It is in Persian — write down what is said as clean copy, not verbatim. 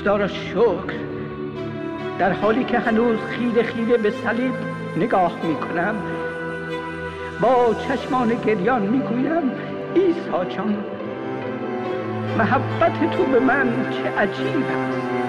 خدا را شکر، در حالی که هنوز خیره خیره به صلیب نگاه میکنم با چشمان گریان میگویم عیسی جان، محبت تو به من چه عجیب است.